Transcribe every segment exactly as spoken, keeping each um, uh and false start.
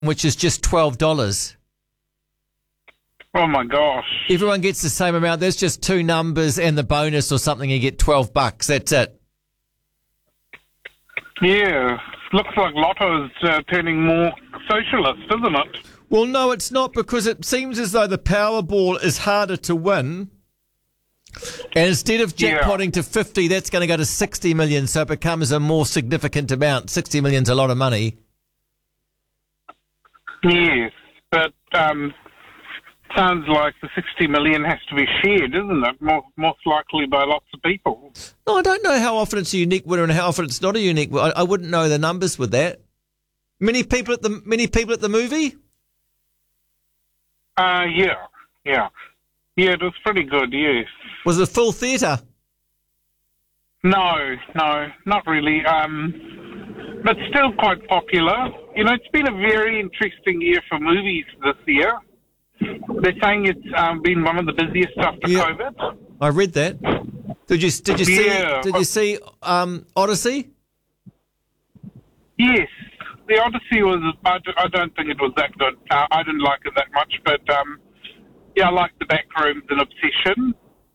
which is just twelve dollars. Oh, my gosh. Everyone gets the same amount. There's just two numbers and the bonus or something. You get twelve bucks. That's it. Yeah. Looks like Lotto's uh, turning more socialist, isn't it? Well, no, it's not, because it seems as though the Powerball is harder to win. And instead of jackpotting yeah. to fifty, that's going to go to sixty million, so it becomes a more significant amount. sixty million's a lot of money. Yes, but um, sounds like the sixty million has to be shared, isn't it? More, most likely by lots of people. No, I don't know how often it's a unique winner and how often it's not a unique winner. I, I wouldn't know the numbers with that. Many people at the many people at the movie? Uh, yeah, yeah. Yeah, it was pretty good, yes. Was it a full theatre? No, no, not really. Um, but still quite popular. You know, it's been a very interesting year for movies this year. They're saying it's um, been one of the busiest after yeah. COVID. I read that. Did you did you see yeah. did you see um, Odyssey? Yes, the Odyssey was. I, I don't think it was that good. Uh, I didn't like it that much, but um, yeah, I like the Backrooms and Obsession.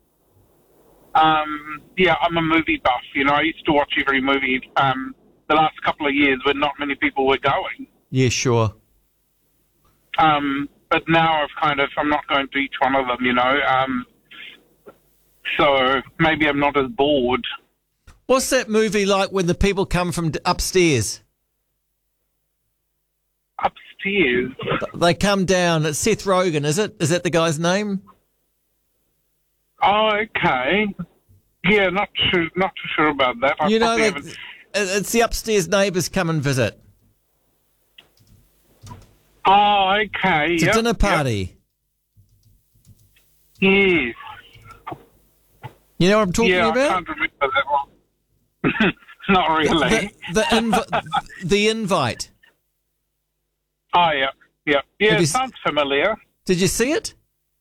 Um, yeah, I'm a movie buff. You know, I used to watch every movie um, the last couple of years when not many people were going. Yeah, sure. Um, but now I've kind of, I'm not going to each one of them, you know. Um, so maybe I'm not as bored. What's that movie like when the people come from upstairs? Upstairs? They come down. It's Seth Rogen, is it? Is that the guy's name? Oh, okay. Yeah, not too, not too sure about that. I you know, like, haven't... it's the upstairs neighbours come and visit. Oh, okay. It's yep, a dinner party. Yep. Yes. You know what I'm talking yeah, about? I can't remember that one. Not really. The, the, inv- the invite. Oh, yeah. Yeah, yeah it sounds familiar. Did you see it?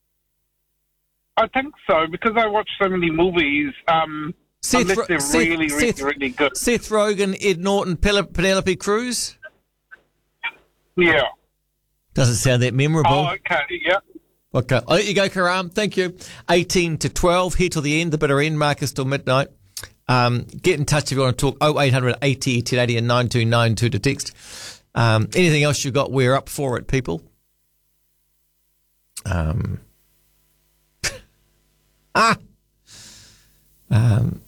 I think so, because I watch so many movies, um, Seth, unless they're Seth, really, Seth, really, really good. Seth Rogen, Ed Norton, Penelope Cruz? Yeah. Doesn't sound that memorable. Oh, okay, yeah. Okay, I'll let you go, Karam. Thank you. eighteen to twelve, here till the end, the bitter end, Marcus till midnight. Um, get in touch if you want to talk, oh eight hundred eighty, ten eighty and nine two nine two to text. Um, anything else you got, we're up for it, people. Um... Ah. Um,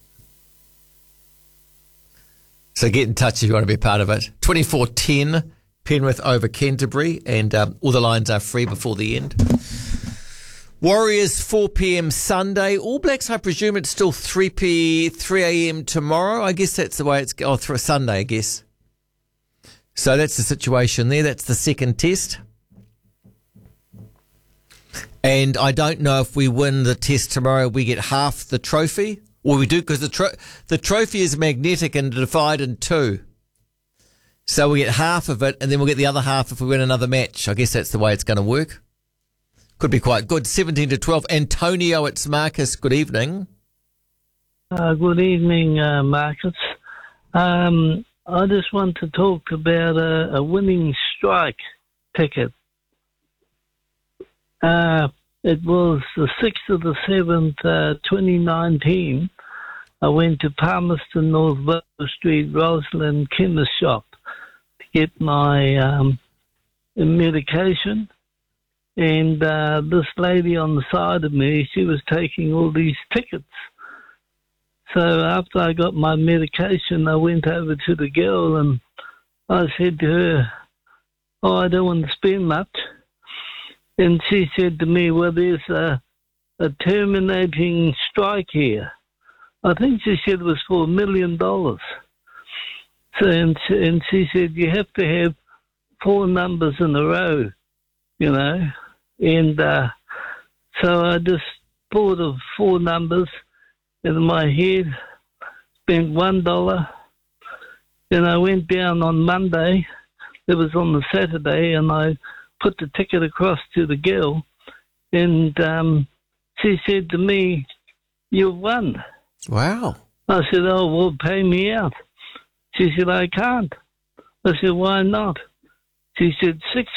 so get in touch if you want to be a part of it. twenty-four ten, Penrith over Canterbury, and um, all the lines are free before the end. Warriors, four p.m. Sunday. All Blacks, I presume it's still three p three a.m. tomorrow. I guess that's the way it's going. Oh, through Sunday, I guess. So that's the situation there. That's the second test. And I don't know if we win the test tomorrow, we get half the trophy, or we do, because the tro- the trophy is magnetic and divided in two. So we get half of it, and then we'll get the other half if we win another match. I guess that's the way it's going to work. Could be quite good. seventeen to twelve. Antonio, it's Marcus. Good evening. Uh, good evening, uh, Marcus. Um, I just want to talk about a, a winning strike ticket. Uh, it was the sixth of the seventh, uh, twenty nineteen. I went to Palmerston North Bow Street, Rosalind Chemist Shop to get my um, medication. And uh, this lady on the side of me, she was taking all these tickets. So after I got my medication, I went over to the girl and I said to her, oh, I don't want to spend much. And she said to me, well, there's a, a terminating strike here. I think she said it was for a million dollars. So, and, and she said, you have to have four numbers in a row, you know. And uh, so I just thought of four numbers in my head, spent one dollar. Then I went down on Monday. It was on the Saturday, and I put the ticket across to the girl, and um, she said to me, you've won. Wow. I said, oh, well, pay me out. She said, I can't. I said, why not? She said, six